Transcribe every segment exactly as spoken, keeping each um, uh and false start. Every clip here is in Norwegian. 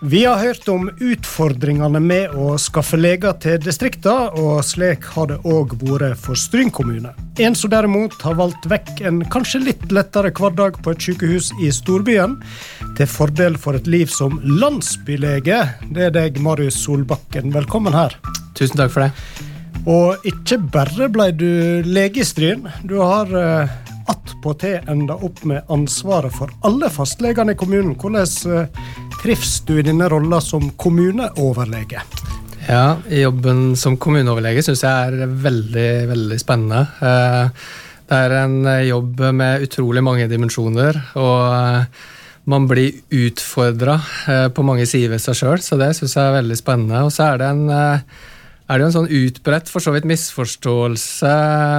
Vi har hørt om utfordringene med å skaffe leger til distrikta, og slik har det også vært for Stryn kommune. En som derimot har valgt vekk en kanskje litt lettere hverdag på et sykehus i storbyen, til fordel for et liv som landsbylege. Det er deg, Marius Solbakken. Velkommen her. Tusen takk for det. Og ikke bare ble du lege i Stryn, du har uh, attpåtil enda opp med ansvaret for alle fastlegene i kommunen. Hvordan uh, trives du i denne rollen som kommuneoverlege? Ja, jobben som kommuneoverlege synes jeg er veldig, veldig spennende. Uh, det er en jobb med utrolig mange dimensjoner, og uh, man blir utfordret uh, på mange sider ved seg selv, så det synes jeg er veldig spennende. Og så er det en... Uh, er det jo en sånn utbredt, for så vidt misforståelse,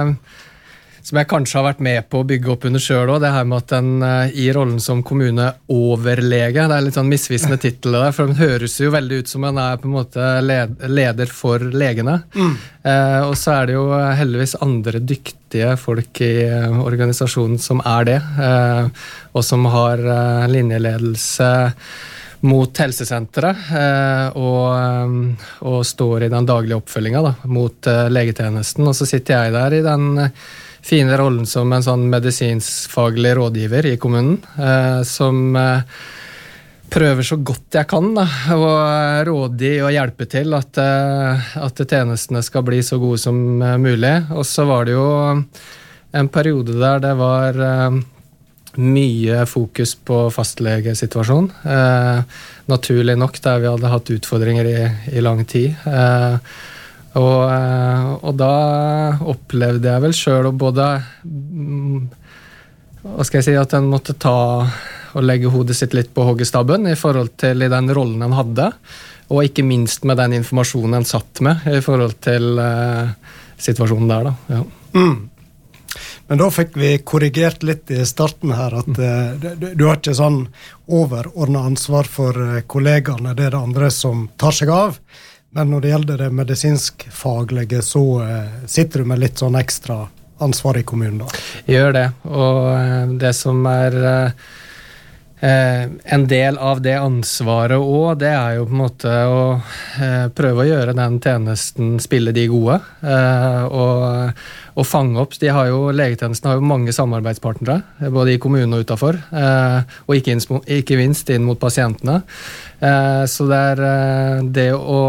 som jeg kanskje har vært med på å bygge opp under selv også, det her med at den i rollen som kommuneoverlege, det er litt sånn misvisende titel der, for den høres jo veldig ut som han er på en måte leder for legene. Mm. Eh, og så er det jo heldigvis andre dyktige folk i organisasjonen som er det, eh, og som har eh, linjeledelse mot helsesenteret eh, og, og står i den daglige oppfølgingen da, mot eh, legetjenesten. Og så sitter jeg der i den fine rollen som en sånn medisinskfaglig rådgiver i kommunen, eh, som eh, prøver så godt jeg kan da, å rådgi og hjelpe til at, eh, at tjenestene skal bli så gode som eh, mulig. Og så var det jo en periode der det var... Eh, mye fokus på fastlegesituasjon. Eh, naturlig nok der vi hadde hatt utfordringer i, i lang tid. Eh, og, eh, og da opplevde jeg vel selv å både mm, hva skal jeg si, at en måtte ta og legge hodet sitt litt på hoggestabben i forhold til i den rollen en hadde, og ikke minst med den informasjonen en satt med i forhold til eh, situasjonen der da. Ja. Mm. Men da fikk vi korrigert litt i starten her, at uh, du, du har ikke sånn overordnet ansvar for uh, kollegene, det er det andre som tar seg av. Men når det gjelder det medisinsk-faglige, så uh, sitter du med litt sånn ekstra ansvar i kommunen da. Gjør det, og uh, det som er... Uh, Eh, en del av det ansvaret også, det er jo på en måte å eh, prøve å gjøre den tjenesten, spille de gode, eh, og, og fange opp. De har jo, legetjenesten har jo mange samarbeidspartnere, både i kommunen og utenfor, eh, og ikke, inn, ikke minst inn mot pasientene. Eh, så det er eh, det å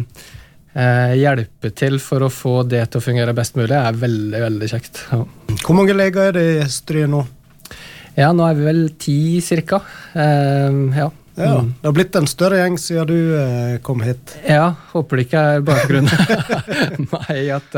eh, hjelpe til for å få det til å fungere best mulig er veldig, veldig kjekt. Ja. Hvor mange leger er det i Stryn nå? Ja, nå er vi vel ti cirka. Uh, ja. Ja, det har blitt en større gjeng siden du uh, kom hit. Ja, håper det ikke er bakgrunnen. Nei, at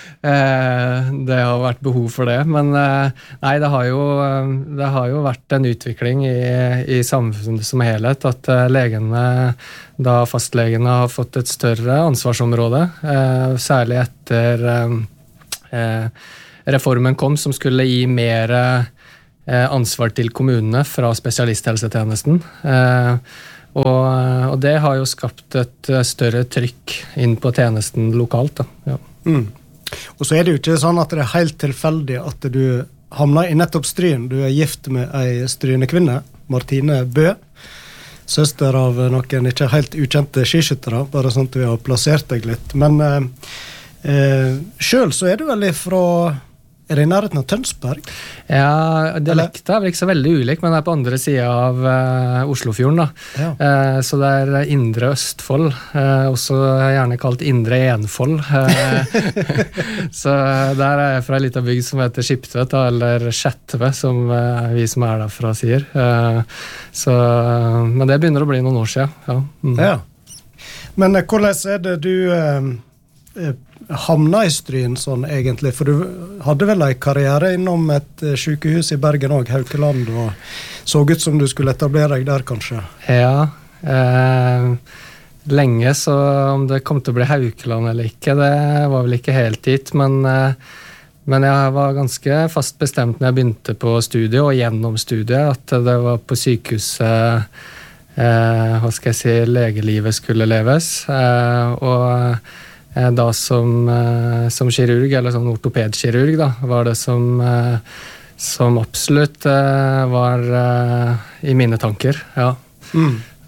uh, det har vært behov for det. Men uh, nei, det har, jo, det har jo vært en utvikling i, i samfunnet som helhet, at uh, legene, da fastlegene har fått et større ansvarsområde, uh, særlig etter uh, uh, reformen kom, som skulle gi mer ansvar til kommunene fra spesialisthelsetjenesten. Eh, og, og det har jo skapt et større trykk inn på tjenesten lokalt. Da. Ja. Mm. Og så er det jo ikke sånn at det er helt tilfeldig at du havner i nettopp Stryn. Du er gift med ei strynekvinne, Martine Bø, søster av noen ikke helt ukjente skiskyttere, bare sånn at vi har plassert deg litt. Men eh, eh, selv så er du vel fra... Er det i nærheten av Tønsberg? Ja, dialekten er vel ikke så veldig ulik, men det er på andre siden av uh, Oslofjorden. Da. Ja. Uh, så det er Indre Østfold, uh, også gjerne kalt Indre Enfold. Uh, så der er jeg fra en liten bygd som heter Skiptvet, eller Skjettve, som uh, vi som er derfra sier. Uh, så, uh, men det begynner å bli noen år siden. Ja. Mm. Ja. Men uh, hvordan er det du... Uh, havna i Stryn sånn egentlig, for du hadde vel en karriere innom et sykehus i Bergen også, Haukeland, og så ut som du skulle etablere deg der kanskje. Ja, eh, lenge så om det kom til å bli Haukeland eller ikke, det var vel ikke helt dit, men, eh, men jeg var ganske fast bestemt når jeg begynte på studiet og gjennom studiet, at det var på sykehuset eh, hva skal jeg si, legelivet skulle leves, eh, og da som, som kirurg, eller som ortopedkirurg, da, var det som, som absolutt var i mine tanker, ja. Mm.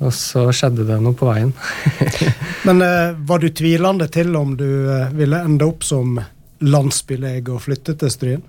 og så skjedde det noe på veien. Men eh, var du tvilende til om du eh, ville ende opp som landsbylege og flytte til Stryn?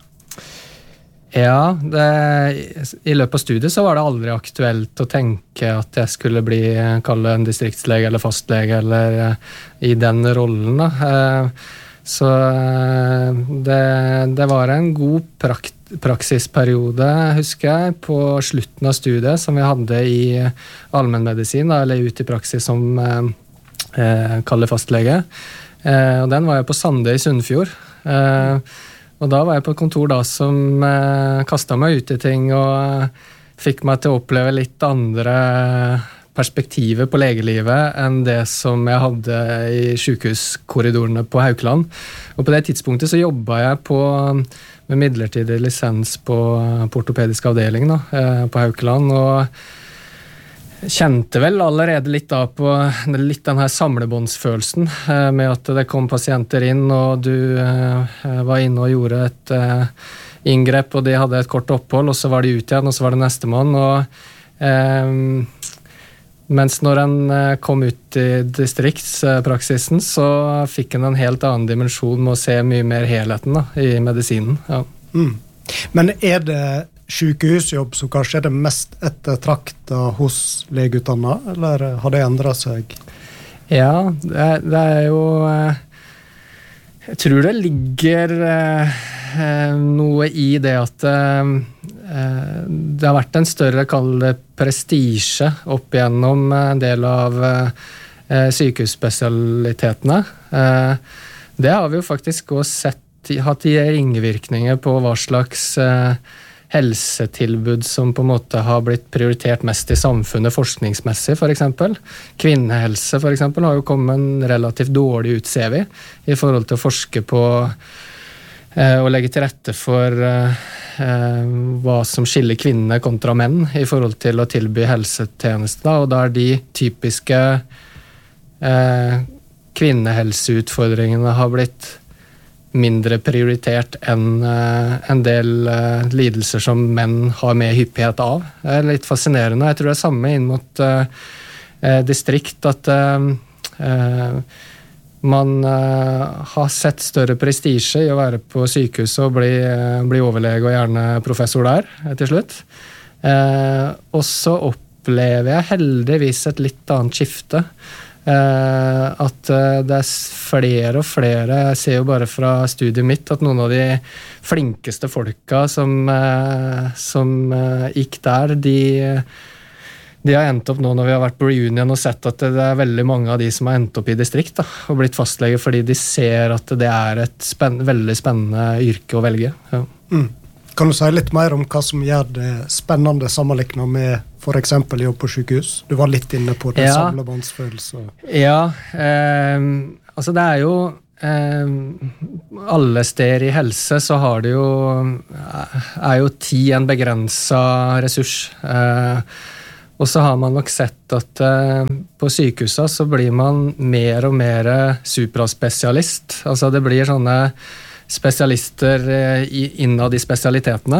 Ja, det, i løpet av studiet så var det aldri aktuelt å tenke at jeg skulle bli, kalle en distriktslege eller fastlege, eller uh, i den rollen da. Uh, så uh, det, det var en god prakt, praksisperiode, husker jeg, på slutten av studiet som vi hadde i allmennmedisin, da, eller ut i praksis som uh, uh, kalle fastlege. Uh, og den var jeg på Sande i Sunnfjord. Uh, Og da var jeg på et kontor da som eh, kastet meg ut i ting og eh, fikk meg til å oppleve litt andre perspektiver på legelivet enn det som jeg hadde i sykehuskorridorene på Haukeland. Og på det tidspunktet så jobbet jeg på, med midlertidig lisens på, på ortopedisk avdeling da, eh, på Haukeland, og kjente vel allerede litt da på litt den her samlebåndsfølelsen eh, med at det kom pasienter inn, og du eh, var inne og gjorde et eh, inngrep, og de hadde et kort opphold, og så var de ut igjen, og så var det neste mann, og eh, mens når en eh, kom ut i distriktspraksisen, så fikk en en helt annen dimensjon med å se mye mer helheten da, i medisinen. Ja. Mm. Men er det sykehusjobb som kanskje er det mest ettertrakta hos legeutdanna, eller har det endret seg? Ja, det, det er jo jeg tror det ligger eh, noe i det at eh, det har vært en større, kall det prestisje opp igjennom en del av eh, sykehusspesialitetene. Eh, det har vi jo faktisk også sett, hatt i ringvirkninger på hva slags eh, helsetilbud som på en måte har blitt prioritert mest i samfunnet forskningsmessig, for eksempel. Kvinnehelse, for eksempel, har jo kommet en relativt dårlig ut, ser vi, i forhold til å forske på eh, og legge til rette for eh, hva som skiller kvinner kontra menn i forhold til å tilby helsetjenester, og da er de typiske eh, kvinnehelseutfordringene har blitt mindre prioritert enn uh, en del uh, lidelser som menn har mer hyppighet av. Det er litt fascinerende. Jeg tror det er samme inn mot uh, uh, distrikt, at uh, uh, man uh, har sett større prestisje i å være på sykehuset og bli, uh, bli overlege og gjerne professor der uh, til slutt. Uh, og så opplever jeg heldigvis et litt annet skifte. Uh, at uh, det er flere og flere, jeg ser jo bare fra studiet mitt at noen av de flinkeste folka som, uh, som uh, gikk der, de, de har endt opp nå når vi har vært på reunion og sett at det er veldig mange av de som har endt opp i distrikt da, og blitt fastlege fordi de ser at det er et spenn, veldig spennende yrke å velge. Ja. Mm. Kan du si litt mer om hva som gjør det spennende sammenlignet med for eksempel jobb på sykehus? Du var litt inne på det, ja. Samlebåndsfølelse. Ja, eh, altså det er jo eh, alle steder i helse så har det jo er jo tid en begrenset ressurs. Eh, og så har man nok sett at eh, på sykehuset så blir man mer og mer supraspesialist. Altså det blir sånne spesialister innad i spesialitetene,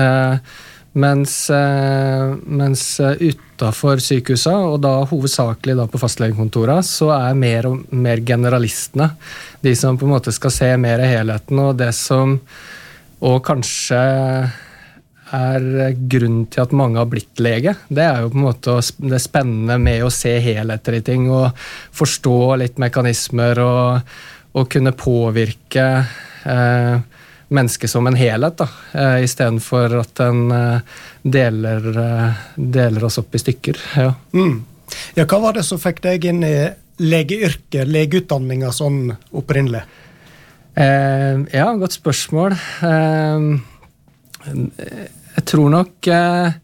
mens, mens utenfor sykehuset, og da hovedsakelig da på fastlegekontoret, så er mer og mer generalistene, de som på en måte skal se mer helheten, og det som og kanskje er grunnen til at mange har blitt lege, det er jo på en måte det spennende med å se helheter i ting, og forstå litt mekanismer, og, og kunne påvirke Eh, mennesket som en helhet da, eh, i stedet for at den eh, deler, eh, deler oss opp i stykker. Ja. Mm. Ja, hva var det som fikk deg inn i legeyrket, legeutdanninga sånn opprinnelig? Eh, ja, godt spørsmål. Eh, jeg tror nok eh,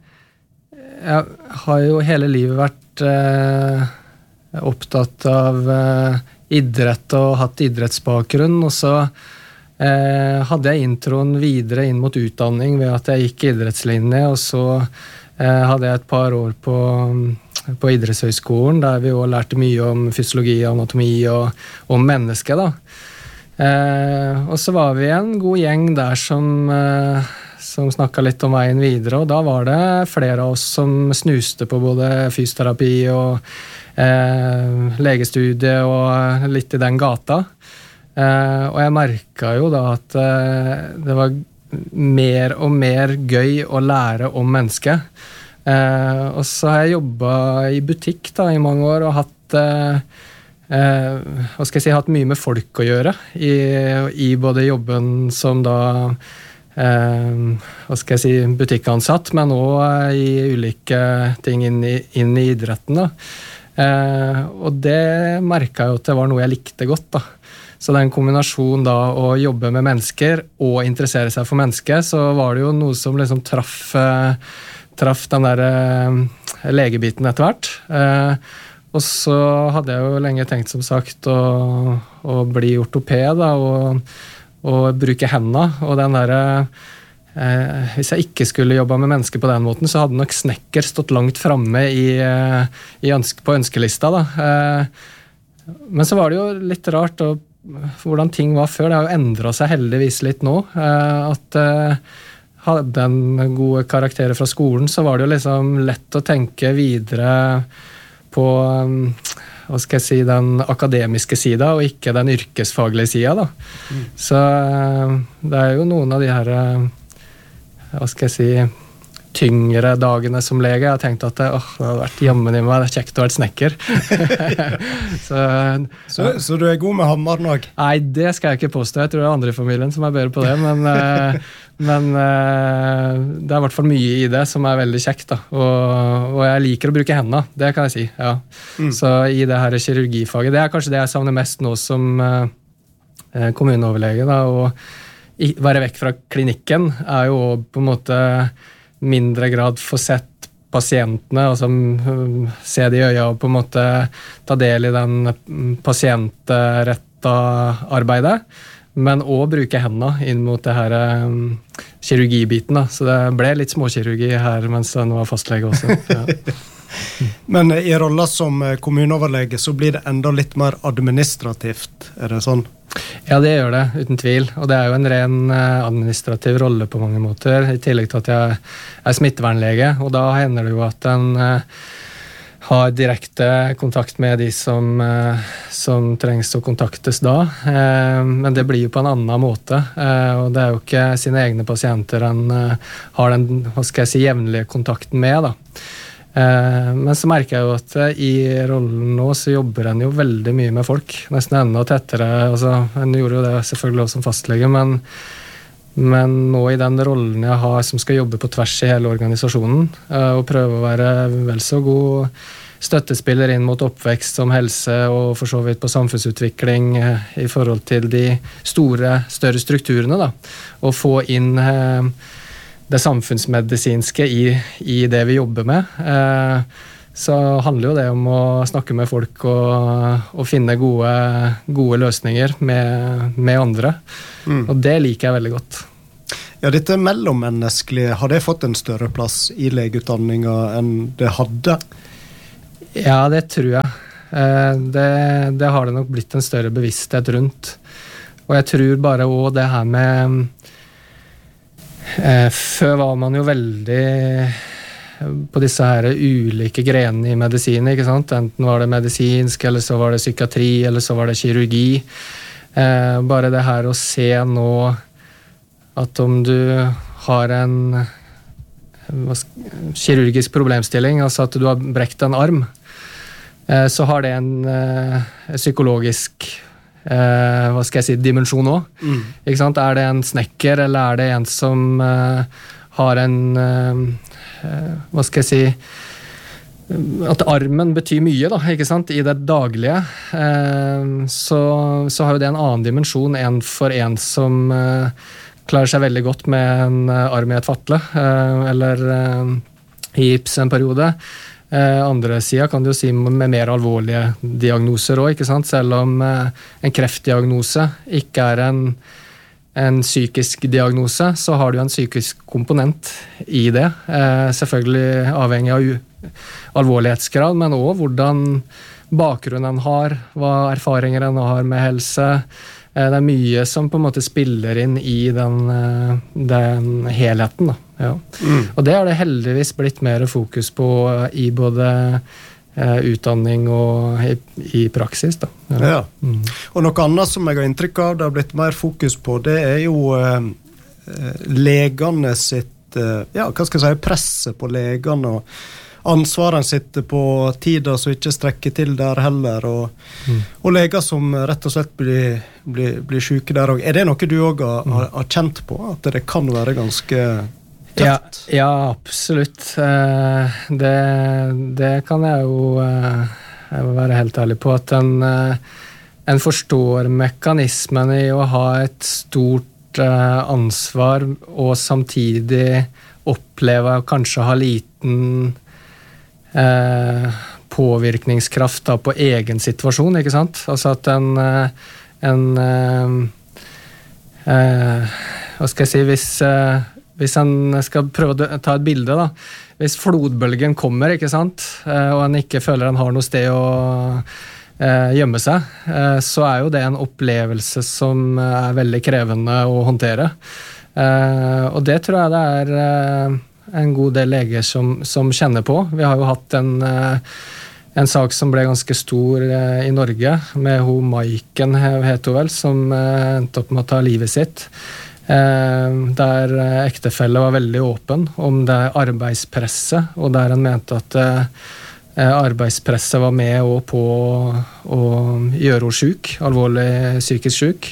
jeg har jo hele livet vært eh, opptatt av eh, idrett og hatt idrettsbakgrunn, og så Eh, hadde jeg introen videre inn mot utdanning ved at jeg gikk idrettslinje, og så eh, hadde jeg et par år på, på idrettshøyskolen, der vi også lærte mye om fysiologi, anatomi og om mennesket da. Eh, og så var vi en god gjeng der som, eh, som snakket litt om veien videre, og da var det flere av oss som snuste på både fysioterapi og eh, legestudie og litt i den gata. Eh, og jeg merket jo da at eh, det var mer og mer gøy å lære om mennesket. Eh, og så har jeg jobbet i butikk da, i mange år og hatt eh, Eh, hva skal jeg si, hatt mye med folk å gjøre i, i både jobben som da eh, hva skal jeg si, butikkansatt, men også i ulike ting inn i, inn i idretten da. Eh, og det merket jeg jo at det var noe jeg likte godt da. Så den kombinasjonen da å jobbe med mennesker og interessere seg for mennesker, så var det jo noe som liksom traff, eh, traff den der eh, legebiten etter hvert. Eh, Og så hadde jeg jo lenge tenkt, som sagt, å, å bli ortoped da, og, og bruke hendene. Og den der, eh, hvis jeg ikke skulle jobbe med mennesker på den måten, så hadde nok snekker stått langt fremme i, i ønske, på ønskelista. Da. Eh, men så var det jo litt rart og, hvordan ting var før. Det har jo endret seg heldigvis litt nå. Eh, at eh, hadde en gode karakterer fra skolen, så var det jo liksom lett å tenke videre på hva skal jeg si, den akademiske sida og ikke den yrkesfaglige sida da. Mm. Så det er jo noen av de her hva skal jeg si tyngre dagene som lege. Jeg har tenkt at det, åh, det hadde vært jammen i meg, det er kjekt å være snekker. så, så, så du er god med hammeren også? Nei, det skal jeg ikke påstå. Jeg tror det er andre i familien som er bedre på det, men, men det er i hvert fall mye i det som er veldig kjekt. Da. Og, og jeg liker å bruke hendene, det kan jeg si. Ja. Mm. Så i det her kirurgifaget, det er kanskje det jeg savner mest nå som eh, kommuneoverlege. Da, og i, være vekk fra klinikken er jo på en måte mindre grad få sett pasientene, altså um, se de i øya og på en måte ta del i den pasientretta arbeidet, men også bruke hendene inn mot det her um, kirurgibiten. Da. Så det ble litt småkirurgi her mens jeg var fastlege også. Ja. Men i rollen som kommuneoverlege så blir det enda litt mer administrativt, er det sånn? Ja, det gjør det, uten tvil. Og det er jo en ren administrativ rolle på mange måter, i tillegg til at jeg er smittevernlege, og da hender det jo at en har direkte kontakt med de som, som trengs å kontaktes da. Men det blir jo på en annen måte, og det er jo ikke sine egne pasienter en har den, hva skal jeg si, jevnlige kontakten med da. Men så merker jeg jo at i rollen nå så jobber en jo veldig mye med folk, nesten enda tettere, altså, en gjorde jo det selvfølgelig også som fastlege, men, men nå i den rollen jeg har som skal jobbe på tvers i hele organisasjonen, og prøve å være vel så god støttespiller inn mot oppvekst som helse, og for så vidt på samfunnsutvikling i forhold til de store, større strukturene da, og få inn det samfunnsmedisinske i, i det vi jobber med, eh, så handler jo det om å snakke med folk og, og finne gode, gode løsninger med, med andre. Mm. Og det liker jeg veldig godt. Ja, dette mellommenneskelige, har det fått en større plass i legeutdanninga enn det hadde? Ja, det tror jeg. Eh, det, det har det nok blitt en større bevissthet rundt. Og jeg tror bare også det her med Eh, før var man jo veldig på disse her ulike grenene i medisinen, ikke sant? Enten var det medisinsk, eller så var det psykiatri, eller så var det kirurgi. Eh, bare det her å se nå at om du har en hva, kirurgisk problemstilling, altså at du har brekt en arm, eh, så har det en eh, psykologisk Eh, hva skal jeg si, dimensjon også. Mm. Ikke sant? Er det en snekker, eller er det en som eh, har en eh, hva skal jeg si, at armen betyr mye da, ikke sant? I det daglige, eh, så, så har jo det en annen dimensjon enn for en som eh, klarer seg veldig godt med en arm i et fatle, eh, eller eh, i gips en periode. Eh, andre siden kan du jo si med mer alvorlige diagnoser også, ikke sant? Selv om eh, en kreftdiagnose ikke er en, en psykisk diagnose, så har du en psykisk komponent i det. Eh, selvfølgelig avhengig av u- alvorlighetsgrad, men også hvordan bakgrunnen har, hva erfaringer en har med helse, det er mye som på en måte spiller inn i den, den helheten. Da. Ja. Mm. Og det har det heldigvis blitt mer fokus på i både eh, utdanning og i, i praksis. Da. Ja. Ja. Mm. Og noe annet som jeg har inntrykk av det har blitt mer fokus på, det er jo eh, legene sitt, eh, ja, hva skal jeg si, presset på legene og ansvaren sitter på tider som ikke strekker til der heller, og, mm. og leger som rett og slett blir, blir, blir syke der også. Er det noe du også har, mm. har kjent på, at det kan være ganske tøft? Ja, ja absolutt. Det, det kan jeg jo jeg må være helt ærlig på, at en, en forstår mekanismen i å ha et stort ansvar, og samtidig oppleve å kanskje ha liten Eh, påvirkningskraft da, på egen situasjon, ikke sant? Altså at en, en eh, eh, hva skal jeg si, hvis, eh, hvis en skal prøve å ta et bilde da, hvis flodbølgen kommer, ikke sant, eh, og en ikke føler en har noe sted å eh, gjemme seg, eh, så er jo det en opplevelse som er veldig krevende å håndtere. Eh, og det tror jeg det er eh, en god del leger som, som kjenner på. Vi har jo hatt en, en sak som ble ganske stor i Norge, med hun Maiken, heter hun vel, som endte opp med å ta livet sitt. Der ektefelle var veldig åpen om det arbeidspresset, og der han mente at arbeidspresset var med og på å gjøre henne syk, alvorlig psykisk syk.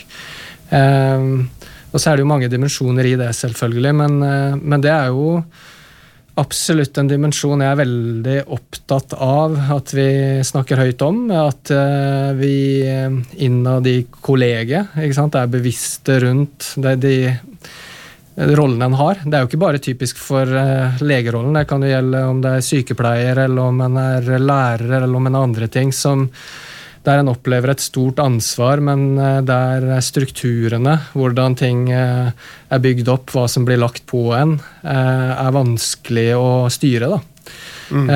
Og så er det jo mange dimensjoner i det, selvfølgelig, men, men det er jo absolutt en dimensjon jeg er veldig opptatt av at vi snakker høyt om, at vi innad i kollegiet, ikke sant, er bevisste rundt det, de rollene en har. Det er jo ikke bare typisk for legerollen, det kan jo gjelde om det er sykepleier, eller om en er lærer, eller om en er andre ting som der en opplever et stort ansvar, men der strukturene, hvordan ting er bygd opp, hva som blir lagt på en, er vanskelig å styre. Da. Mm.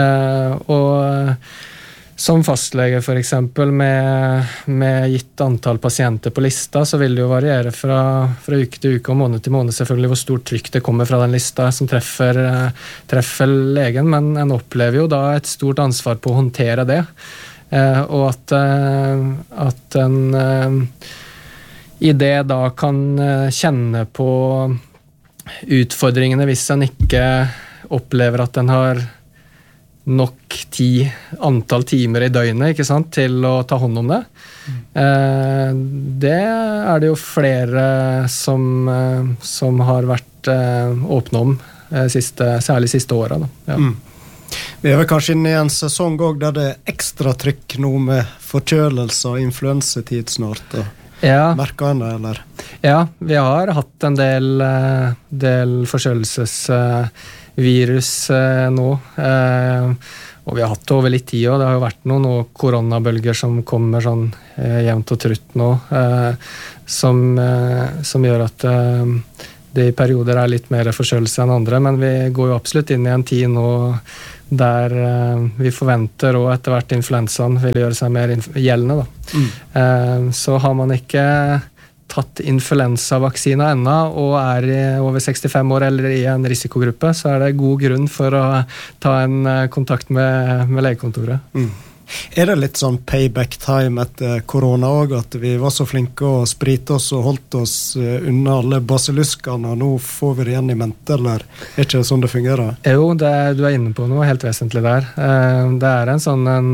Og som fastlege for eksempel, med, med gitt antall pasienter på lista, så vil det jo variere fra, fra uke til uke og måned til måned, selvfølgelig hvor stort trykk det kommer fra den lista som treffer, treffer legen, men en opplever jo da et stort ansvar på å håndtere det. Uh, og at, uh, at en uh, i det da kan uh, kjenne på utfordringene hvis en ikke opplever at en har nok ti, antall timer i døgnet, ikke sant, til å ta hånd om det. Mm. Uh, det er det jo flere som, uh, som har vært uh, åpne om, uh, siste, særlig siste året. Da. Ja. Mm. Vi er vel kanskje inne i en sesong også, der det er ekstra trykk nå med forkjølelse og influensetid snart. Ja. Merker en det, eller? Ja, vi har hatt en del, del forkjølelsesvirus nå, og vi har hatt det over litt tid, og det har jo vært noen, noen koronabølger som kommer sånn jevnt og trutt nå, som, som gjør at det i perioder er litt mer forkjølelse enn andre, men vi går jo absolutt inn i en tid nå der uh, vi forventer, og etter hvert influensaen vil gjøre seg mer gjeldende. Da. Mm. Uh, så har man ikke tatt influensavaksina ennå, og er i over sekstifem år eller i en risikogruppe, så er det god grunn for å ta en uh, kontakt med, med legekontoret. Mm. Er det litt sånn payback time etter korona også, at vi var så flinke å sprite oss og holdt oss unna alle basiluskene, og nå får vi det igjen i mente, eller er ikke det sånn det fungerer? Jo, det, du er inne på noe helt vesentlig der. Det er en sånn en,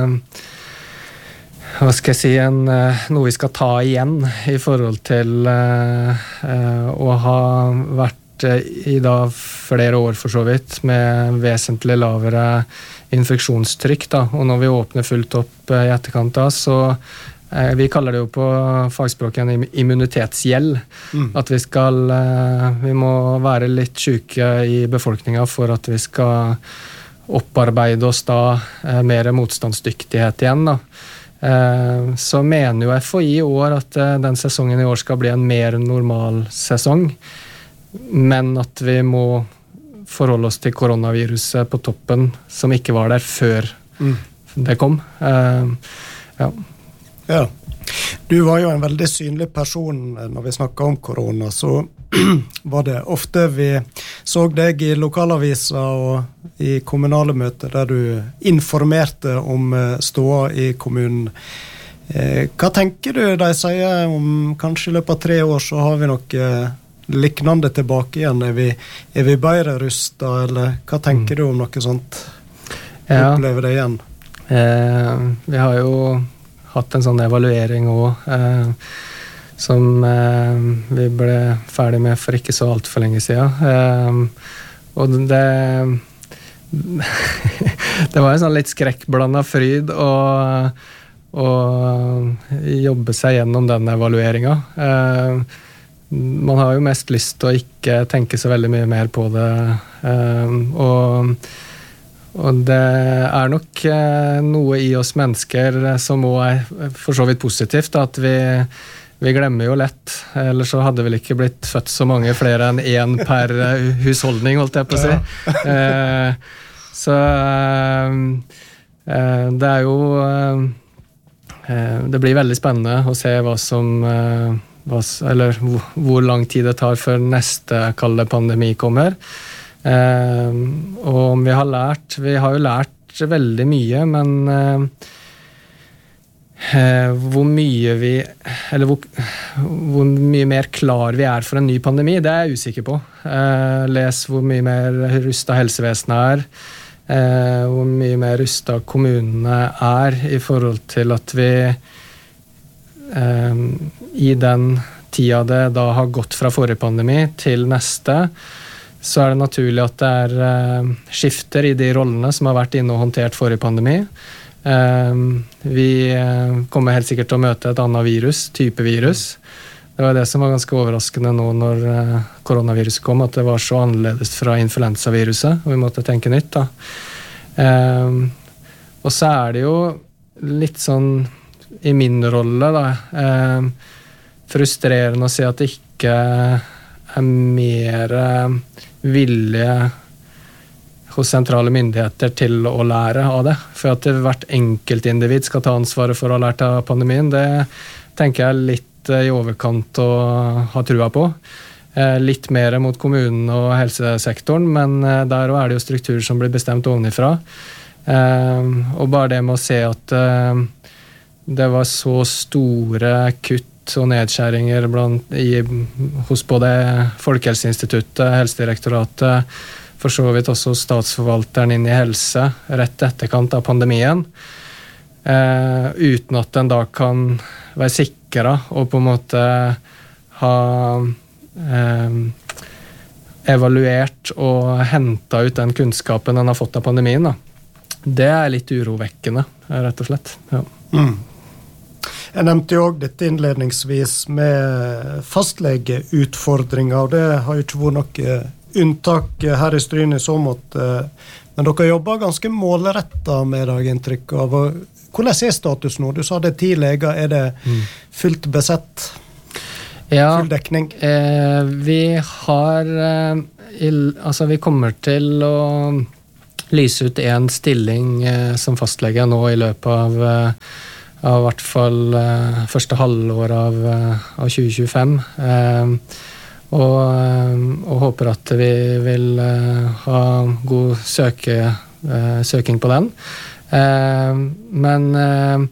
hva skal jeg si, en, noe vi skal ta igjen i forhold til å ha vært i da flere år for så vidt, med vesentlig lavere infeksjonstrykk, da, og når vi åpner fullt opp i etterkant da, så eh, vi kaller det jo på fagspråket en immunitetsgjeld, mm. at vi skal, eh, vi må være litt syke i befolkningen for at vi skal opparbeide oss da eh, mer motstandsdyktighet igjen da. Eh, så mener jo F H I i år at eh, den sesongen i år skal bli en mer normal sesong, men at vi må forholde oss til koronaviruset på toppen, som ikke var der før mm. det kom. Uh, ja. Ja. Du var jo en veldig synlig person når vi snakket om korona, så var det ofte vi så deg i lokalaviser og i kommunale møter der du informerte om ståa i kommunen. Hva tenker du de sier om kanskje i løpet av tre år så har vi noe liknande tilbake igjen? Er vi, er vi bedre rustet, eller hva tenker du om noe sånt? Ja. Opplever det igjen? Eh, vi har jo hatt en sånn evaluering også, eh, som eh, vi ble ferdig med for ikke så alt for lenge siden. Eh, og det det var en sånn litt skrekkblandet fryd å, å jobbe seg gjennom den evalueringen. Eh, man har jo mest lyst til å ikke tenke så veldig mye mer på det, eh, og Og det er nok eh, noe i oss mennesker som også er for så vidt positivt, at vi, vi glemmer jo lett, ellers så hadde vel ikke blitt født så mange flere enn én per husholdning, holdt jeg på å si. Eh, så eh, det er jo eh, det blir veldig spennende å se hva som eh, hva, eller hvor, hvor lang tid det tar før neste kalde pandemi kommer. Uh, og om vi har lært vi har jo lært veldig mye, men uh, uh, hvor mye vi eller hvor, hvor mye mer klar vi er for en ny pandemi, det er jeg usikker på. Uh, les hvor mye mer rustet helsevesenet er, uh, hvor mye mer rustet kommunene er i forhold til at vi uh, i den tida det da har gått fra forrige pandemi til neste, så er det naturlig at det er uh, skifter i de rollene som har vært inne og håndtert forrige pandemi. Uh, vi uh, kommer helt sikkert til å møte et annet virus, type virus. Det var det som var ganske overraskende nå når uh, koronaviruset kom, at det var så annerledes fra influensaviruset, og vi måtte tenke nytt da. Uh, og så er det jo litt sånn i min rolle da, uh, frustrerende å si at det ikke er mer vilje hos sentrale myndigheter til å lære av det. For at hvert enkelt individ skal ta ansvaret for å ha lært av pandemien, det tenker jeg litt i overkant å ha trua på. Litt mer mot kommunen og helsesektoren, men der er det jo strukturer som blir bestemt ovenifra. Og bare det med å se at det var så store kutt og nedskjæringer blant, i, hos både Folkehelseinstituttet, Helsedirektoratet, for så vidt også statsforvalteren inn i helse, rett etterkant av pandemien, eh, uten at en da kan være sikret og på en måte ha eh, evaluert og hentet ut den kunnskapen en har fått av pandemien. Da. Det er litt urovekkende, rett og slett. Ja. Mm. Jeg nevnte jo også dette innledningsvis med fastlegeutfordringer, og det har jo ikke vært noe unntak her i Stryn i så måte, men dere jobber ganske målrettet med det, inntrykk av. Hvordan er status nå? Du sa det ti leger, er det fullt besett? Ja, full dekning? Eh, vi har eh, i, altså vi kommer til å lyse ut en stilling eh, som fastlege nå i løpet av eh, av hvert fall uh, første halvår av, uh, av tjue tjuefem. Uh, og, uh, og håper at vi vil uh, ha god søke, uh, søking på den. Uh, men uh,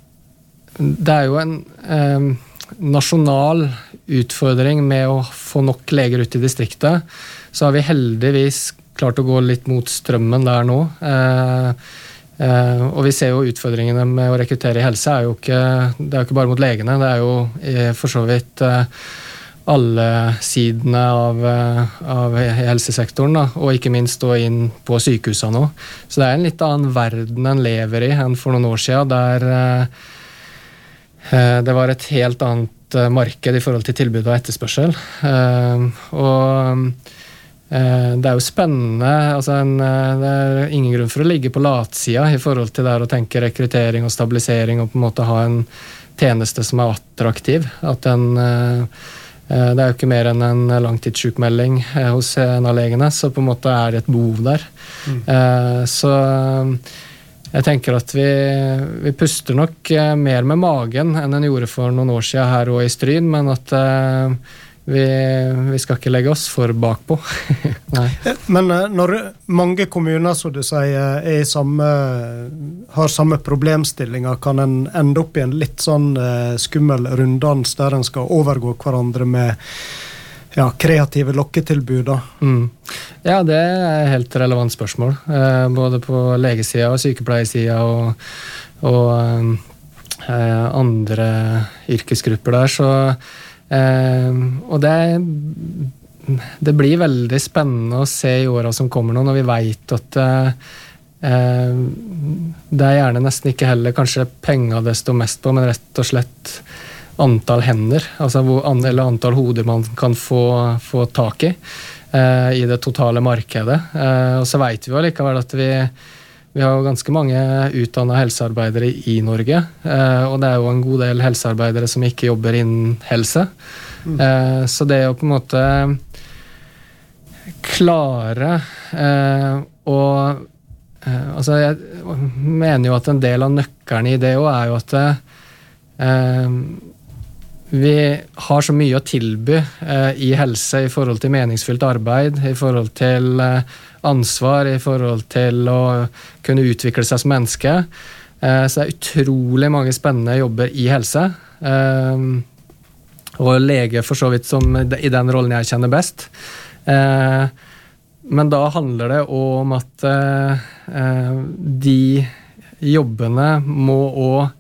det er jo en uh, nasjonal utfordring med å få nok leger ut i distriktet. Så har vi heldigvis klart å gå litt mot strømmen der nå. Uh, Uh, og vi ser jo utfordringene med å rekruttere i helse er jo ikke, det er jo ikke bare mot legene, det er jo uh, for så vidt uh, alle sidene av, uh, av helsesektoren, da, og ikke minst da inn på sykehusene nå. Så det er en litt annen verden en lever i enn for noen år siden, der uh, uh, det var et helt annet uh, marked i forhold til tilbud og etterspørsel. Uh, og Det er jo spennende, altså en, det er ingen grunn for å ligge på latsida i forhold til det å tenke rekruttering og stabilisering og på en måte ha en tjeneste som er attraktiv. At den, det er jo ikke mer enn en langtidssykmelding hos en av legene, så på en måte er det et behov der. Mm. Så Jeg tenker at vi, vi puster nok mer med magen enn en gjorde for noen år siden her og i Stryn, men at uh, vi, vi skal ikke legge oss for bakpå. Nei. Men uh, når mange kommuner, som du sier, er i samme, har samme problemstillinger, kan en ende opp i en litt sånn uh, skummel runddans der en skal overgå hverandre med ja, kreative lokketilbud da. Mm. Ja, det er et helt relevant spørsmål. Eh, både på legesiden og sykepleiersiden og, og eh, andre yrkesgrupper der. Så, eh, og det, det blir veldig spennende å se i årene som kommer nå, når vi vet at eh, det er gjerne nesten ikke heller kanskje penger det står mest på, men rett og slett antall hender, altså hvor, eller antall hoder man kan få, få tak i eh, i det totale markedet. Eh, og så vet vi jo likevel at vi, vi har ganske mange utdannede helsearbeidere i Norge, eh, og det er jo en god del helsearbeidere som ikke jobber innen helse. Mm. Eh, så det å på en måte klare eh, å eh, altså jeg mener jo at en del av nøkkerne i det også er jo at eh, vi har så mye å tilby eh, i helse i forhold til meningsfylt arbeid, i forhold til eh, ansvar, i forhold til å kunne utvikle seg som menneske. Eh, så det er utrolig mange spennende jobber i helse. Eh, og lege for så vidt som i den rollen jeg kjenner best. Eh, men da handler det om at eh, de jobbene må også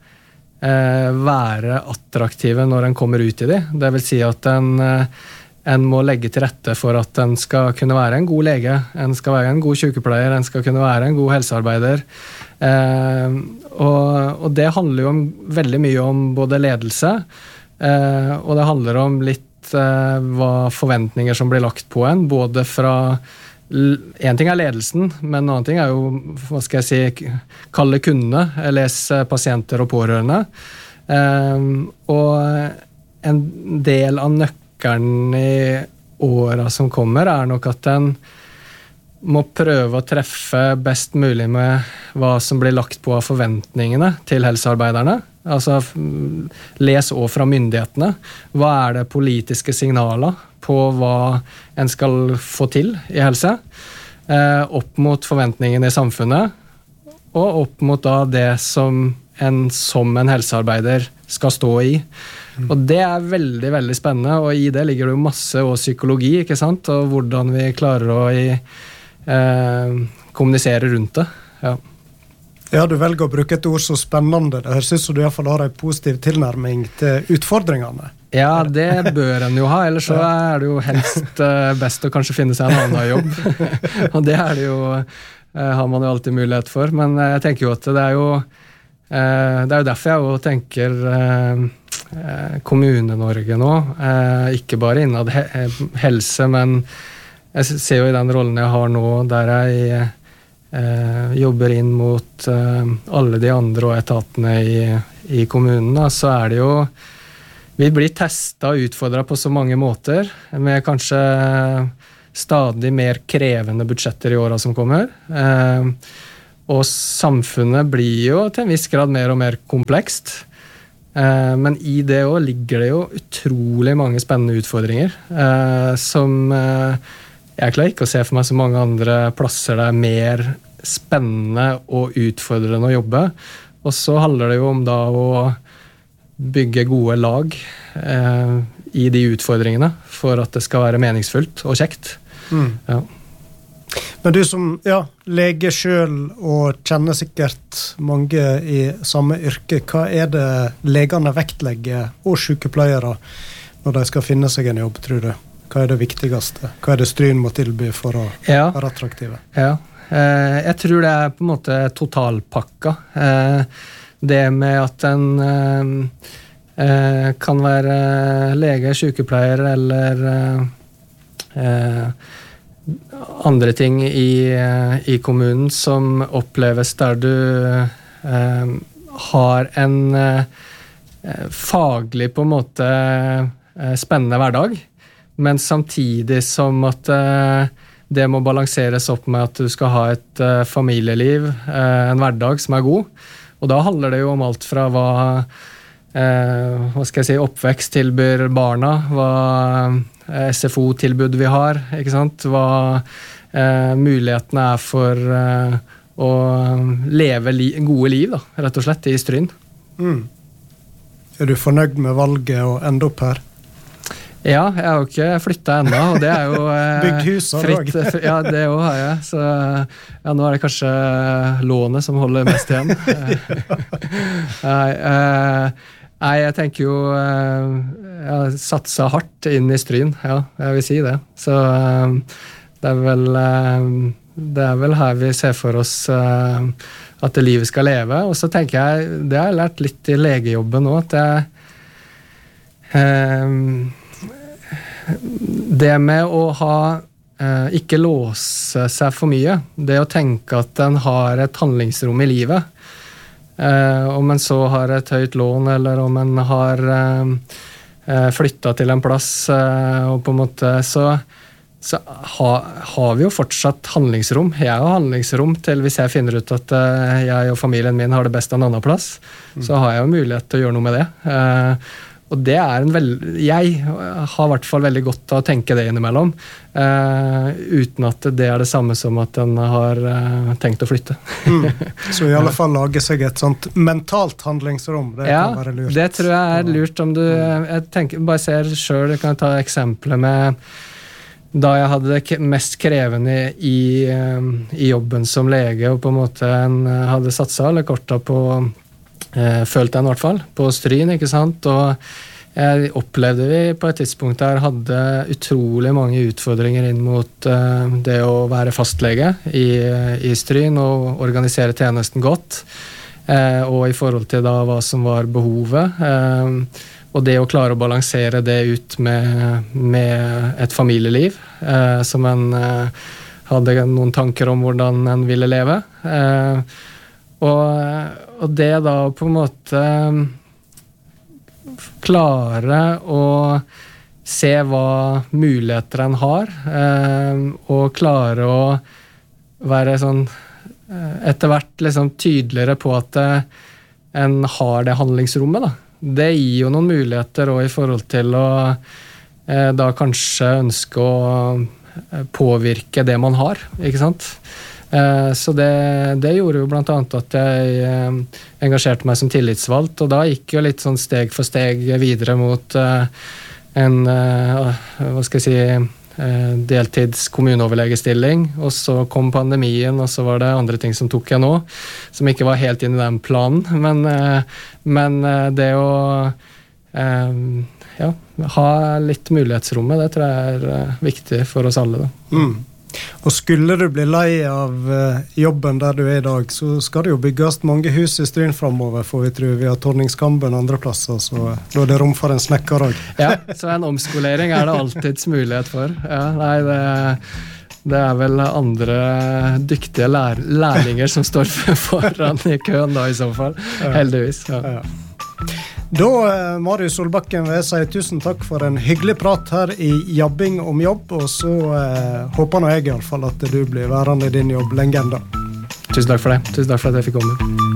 være attraktive når en kommer ut i de. Det vil si at en, en må legge til rette for at en skal kunne være en god lege, en skal være en god sykepleier, en skal kunne være en god helsearbeider. Eh, og, og det handler jo om, veldig mye om både ledelse, eh, og det handler om litt eh, hva forventninger som blir lagt på en, både fra en ting er ledelsen, men en annen ting er jo, hva skal jeg si, kalle kundene, les pasienter og pårørende. Um, og en del av nøkkelen i årene som kommer er nok at en må prøve å treffe best mulig med hva som blir lagt på av forventningene til helsearbeiderne. Altså, les også fra myndighetene. Hva er det politiske signaler på hva en skal få til i helse? Eh, opp mot forventningene i samfunnet, og opp mot da det som en, som en helsearbeider skal stå i. Mm. Og det er veldig, veldig spennende, og i det ligger det jo masse og psykologi, ikke sant? Og hvordan vi klarer å i, eh, kommunisere rundt det. Ja. Ja, du velger å bruke et ord så spennende. Det høres ut som du i hvert fall har en positiv tilnærming til utfordringene. Ja, det bør en jo ha, ellers så er det jo helst best å kanskje finne seg en annen jobb. Og det er det jo, har man jo alltid mulighet for. Men jeg tenker jo at det er jo, det er jo derfor jeg jo tenker Kommune-Norge nå, ikke bare innad helse, men jeg ser jo i den rollen jeg har nå, der jeg Eh, jobber inn mot eh, alle de andre og etatene i, i kommunen, da, så er det jo vi blir testet og utfordret på så mange måter, med kanskje stadig mer krevende budsjetter i årene som kommer. Eh, og samfunnet blir jo til en viss grad mer og mer komplekst. Eh, men i det også ligger det jo utrolig mange spennende utfordringer, eh, som eh, jeg klarer ikke å se for meg så mange andre plasser det er mer spennende og utfordrende å jobbe. Og så handler det jo om da å bygge gode lag eh, i de utfordringene for at det skal være meningsfullt og kjekt. Mm. Ja. Men du som ja, lege selv og kjenner sikkert mange i samme yrke, hva er det legene vektlegger og sykepleiere når de skal finne seg en jobb, tror du? Hva er det viktigste? Hva er det Stryn må tilby for å ja. være attraktive? Ja, eh, jeg tror det er på en måte totalpakka. Eh, det med at en eh, kan være lege, sykepleier eller eh, andre ting i, i kommunen som oppleves der du eh, har en eh, faglig på en måte eh, spennende hverdag, men samtidig som at uh, det må balanseres opp med at du skal ha et uh, familieliv, uh, en hverdag som er god. Og da handler det jo om alt fra hva, uh, hva skal jeg si, oppvekst tilbyr barna, hva uh, S F O-tilbud vi har, ikke sant? Hva uh, mulighetene er for uh, å leve li- gode liv, da, rett og slett, i Stryn. Mm. Er du fornøyd med valget og enda opp her? Ja, jeg har jo ikke flyttet enda, og det er jo eh, Bygd hus har du fritt. også. Ja, det også har jeg. Så ja, nå er det kanskje lånet som holder mest igjen. Nei, eh, nei, jeg tenker jo eh, jeg har satset hardt inn i Stryn, ja, jeg vil si det. Så eh, det er vel eh, det er vel her vi ser for oss eh, at det livet skal leve. Og så tenker jeg, det har jeg lært litt i legejobben nå, at jeg eh, det med å ha eh, ikke låse seg for mye, det å tenke at en har et handlingsrom i livet, eh, om en så har et høyt lån, eller om en har eh, flyttet til en plass, eh, og på en måte så, så ha, har vi jo fortsatt handlingsrom. Jeg har handlingsrom til hvis jeg finner ut at eh, jeg og familien min har det best en annen plass, mm. så har jeg jo mulighet til å gjøre noe med det. Eh, Og det er en veld... Jeg har i hvert fall veldig godt av å tenke det innimellom, uh, uten at det er det samme som at den har uh, tenkt å flytte. mm. Så i alle fall lage seg et sånt mentalt handlingsrom, det ja, kan være lurt. Det tror jeg er lurt om du... Jeg tenker, bare ser selv, jeg kan ta eksempler med da jeg hadde det mest krevende i, i jobben som lege, og på en måte en hadde satset eller kortet på... Eh, følte jeg i hvert fall, på Stryn, ikke sant? Og jeg opplevde vi på et tidspunkt der hadde utrolig mange utfordringer inn mot eh, det å være fastlege i, i Stryn og organisere tjenesten godt, eh, og i forhold til da hva som var behovet, eh, og det å klare å balansere det ut med, med et familieliv, eh, som en eh, hadde noen tanker om hvordan en ville leve, eh, og Og det da på en måte klare å se hva muligheter en har, eh, og klare å være sånn etter hvert liksom tydeligere på at eh, en har det handlingsrommet da. Det gir jo noen muligheter også i forhold til å eh, da kanskje ønske å påvirke det man har, ikke sant? Så det, det gjorde jo blant annet at jeg engasjerte meg som tillitsvalgt, og da gikk jo litt sånn steg for steg videre mot en, hva skal jeg si, deltids kommuneoverlegestilling, og så kom pandemien, og så var det andre ting som tok jeg nå, som ikke var helt inn i den planen, men, men det å ja, ha litt mulighetsrommet, det tror jeg er viktig for oss alle da. Mm. Og skulle du bli lei av uh, jobben der du er i dag, så skal det jo bygges mange hus i Stryn fremover, får vi tro. Vi har Torningskamben og andre plasser, så da er det rom for en snekker også. Ja, så en omskolering er det alltids mulighet for. Ja, nei, det, det er vel andre dyktige lær, lærlinger som står foran i køen da i så fall, ja. Heldigvis. Ja. Ja. Da, Marius Solbakken, vil jeg si tusen takk for en hyggelig prat her i Jabbing om jobb, og så eh, håper nå jeg i alle fall at du blir værende i din jobb lenge enda. Tusen takk for det. Tusen takk for at jeg fikk komme.